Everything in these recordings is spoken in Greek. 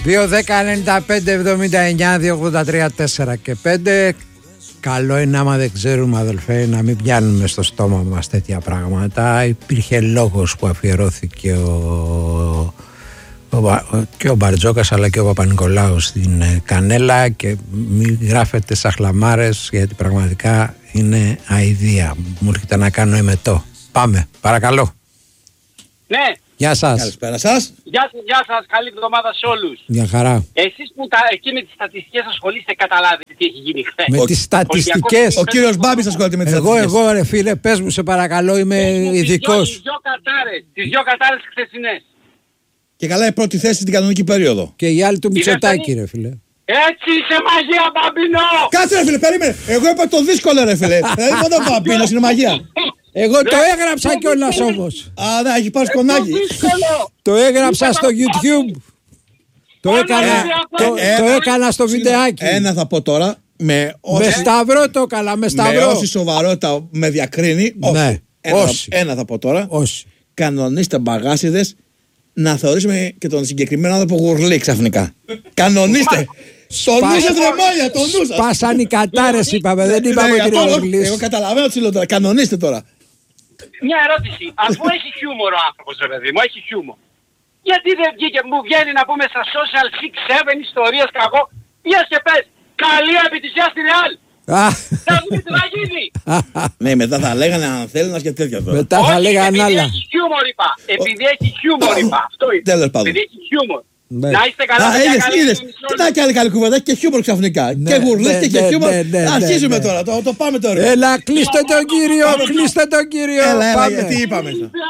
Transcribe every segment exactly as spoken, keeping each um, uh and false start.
δύο δέκα ενενήντα πέντε εβδομήντα εννιά δύο ογδόντα τρία τέσσερα και πέντε. Καλό είναι άμα δεν ξέρουμε, αδελφέ, να μην πιάνουμε στο στόμα μας τέτοια πράγματα. Υπήρχε λόγος που αφιερώθηκε ο, ο, ο, και ο Μπαρτζόκας αλλά και ο Παπα-Νικολάου στην Κανέλα, και μην γράφετε σαχλαμάρες, γιατί πραγματικά είναι αηδία. Μου έρχεται να κάνω εμετό. Πάμε, παρακαλώ. Ναι. Γεια σας. Καλησπέρα σας. Γεια, γεια σας, καλή εβδομάδα σε όλους. Γεια χαρά. Εσείς που τα, εκεί με τις στατιστικές ασχολείστε, καταλάβετε τι έχει γίνει χθες. Με τις στατιστικές. Ο κύριος Μπάμπης ασχολείται με τις Εγώ, στατιστικές. εγώ ρε φίλε, πες μου σε παρακαλώ, είμαι ειδικός. Τις δυο κατάρες, τις δυο κατάρες χθεσινές. Και καλά η πρώτη θέση στην κανονική περίοδο. Και η άλλη του Μητσοτάκη ρε φίλε. Έτσι είσαι μαγεία, Μπαμπινό! Κάτσε ρε φίλε, περίμενε. Εγώ είπα το δύσκολο ρε φίλε. Δηλαδή μόνο ο Μπαμπίνος είναι μαγεία. Εγώ το έγραψα κιόλας όμως. Α, ναι, έχει πάρει σκονάκι. Το έγραψα στο YouTube. Το έκανα, το, το έκανα στο βιντεάκι. Ένα θα πω τώρα. Με, Με σταυρό το έκανα, με με σταυρό. όση σοβαρότητα με διακρίνει. Ναι, όχι. Ένα, όσοι. Θα, ένα θα πω τώρα. Όχι. Κανονίστε μπαγάσιδες να θεωρήσουμε και τον συγκεκριμένο άνθρωπο γουρλί ξαφνικά. Κανονίστε. Το νου σας τρεμόλια, το νου σας. Σπάσαν οι κατάρες είπαμε, δεν είπαμε ότι είναι γουρλής. Εγώ καταλαβαίνω τι λέω τώρα. Κανονίστε τώρα. Μια ερώτηση. Αφού έχει χιούμορ ο άνθρωπος, ρε παιδί μου, έχει χιούμορ. Γιατί δεν βγήκε, μου βγαίνει να πούμε στα social six seven ιστορίες κακό. Βγες και πες, καλή επιτυχία στη Ρεάλ. Θα δούμε τι θα γίνει. Ναι, μετά θα λέγανε αν θέλει να και τέτοια τώρα. Μετά θα λέγανε άλλα. Επειδή έχει χιούμορ είπα. Επειδή έχει χιούμορ είπα. Αυτό είπα. Τέλος πάντων. Επειδή έχει χιούμορ. Ναι. Να είστε καλά. Α, παιδιά, είδες, καλή είδες. επιτυχία. Τι να κάνει καλή κουβέντα, έχει και χιούμορ ξαφνικά. Ναι, Και γουρλής ναι, και ναι, χιούμορ. ναι, ναι, Αρχίζουμε ναι. τώρα, το, το πάμε τώρα. Έλα, κλείστε τον κύριο, κλείστε τον κύριο. Έλα, έλα, Πάμε. γιατί είπαμε.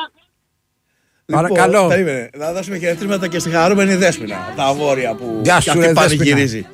Παρακαλώ. Λοιπόν, περίμενε. Να δώσουμε χαιρετίσματα και στη χαρούμενη Δέσποινα. Τα βόρεια που Γεια σου, και ρε, αυτή Δέσποινα. πανηγυρίζει.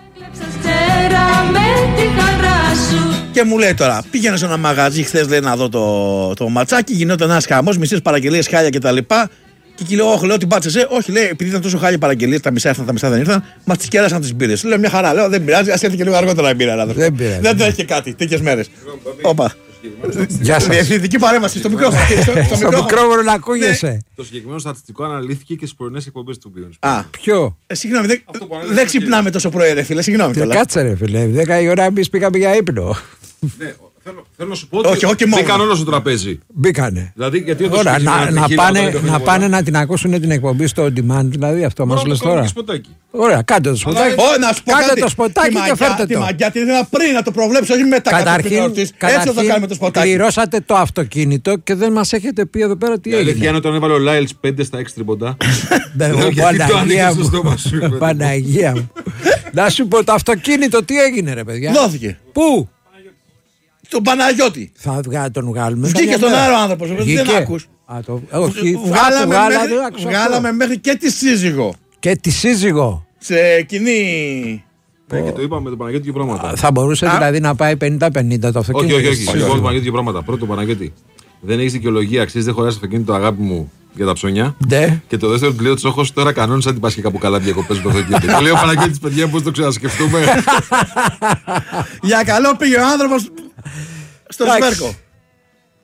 Και μου λέει τώρα, πήγαινε σε ένα μαγαζί χθες λέει να δω το, το ματσάκι, γινόταν ένας χαμός, μισές παραγγελίες, χάλια κτλ. Και εκεί λέω, όχι, λέω, την πάτσε, όχι, λέει, επειδή ήταν τόσο χάλια παραγγελίες, τα μισά ήρθαν, τα μισά δεν ήρθαν, μας τις κέρασαν τις μπύρες. Λέω, μια χαρά, λέω, δεν πειράζει, ας έρθει και λίγο αργότερα η μπύρα. Δεν πειράζει. Δεν τρέχει και κάτι, τέτοιες μέρες. Όπα. Γεια σας. Διευθυντική παρέμβαση στο μικρόφωνο. στο- Στο μικρόφωνο να ακούγεσαι. Το συγκεκριμένο στατιστικό αναλύθηκε και στις πρωινές εκπομπές του Μπίονς. Α, Ποιο? ε, συγγνώμη, δεν- Αυτό που ανέλαβε δεν το ξυπνάμε τόσο πρωί, ρε φίλε, συγγνώμη. Τι κιόλας. κάτσε ρε φίλε, δέκα η ώρα εμείς πήγαμε για ύπνο. Ναι, θέλω, θέλω να σου πω ότι Όχι, όχι μόνο. μπήκαν όλα στο τραπέζι. Μπήκανε. Δηλαδή, γιατί το Ωραία, συγκεκριμένο να, να, ατυχήμα πάνε, δεν το να έχω πάνε εγώ. να την ακούσουν την εκπομπή στο on demand, δηλαδή αυτό μας Μπορώ να λες το κάνω τώρα. και σποτάκι. Ωραία, κάντε το σποτάκι. Ω, να σου πω Κάντε κάτι. το σποτάκι Τη και μαγιά- φέρτε Τη το. μαγιά την ήθελα πριν να το προβλέψω, όχι μετά κατά την Καταρχήν, εορτής. Έτσι θα το καταρχήν κάνουμε το σποτάκι. πληρώσατε το αυτοκίνητο και δεν μας έχετε πει εδώ πέρα τι Η αλήθεια έγινε. είναι όταν έβαλε ο Λάιλς πέντε στα έξι τριμποντά. Ναι, Λέω, ο γιατί το Παναγία άνοιγες στο στόμα μου. σου, είπε. Παναγία μου. Να σου πω το αυτοκίνητο τι έγινε ρε παιδιά. Δόθηκε. Πού? Τον Παναγιώτη. Θα βγα- τον βγάλουμε. Βγήκε καμιά στον μέρα. αέρα ο άνθρωπος, δεν Βγήκε. άκους. Α, το- Όχι, Βγάλαμε βγάλα, μέχρι- δεν άκουσα Βγάλαμε αυτό. μέχρι και τη σύζυγο. Και τη σύζυγο. Σε κοινή. Ναι, και το είπαμε με τον Παναγιώτη δύο πράγματα. Θα μπορούσε δηλαδή να πάει πενήντα πενήντα το Όχι, αυτοκίνητο. όχι, και όχι. τη Λοιπόν, σύζυγο. τον Παναγιώτη δύο πράγματα. Πρώτο, Παναγιώτη, δεν έχει δικαιολογία, αξίζει, δεν χωράει αυτοκίνητο, αγάπη μου, για τα ψώνια. Ναι. Και το δεύτερο, κλείω Τσόχος, τώρα κανόνισα την πα και κάπου καλά διακοπές με το αυτοκίνητο. Και λέει ο Παναγιώτης, παιδιά, πώς το ξανασκεφτούμε. Για καλό πήγε ο άνθρωπος στο Εντάξει. Σπέρκο.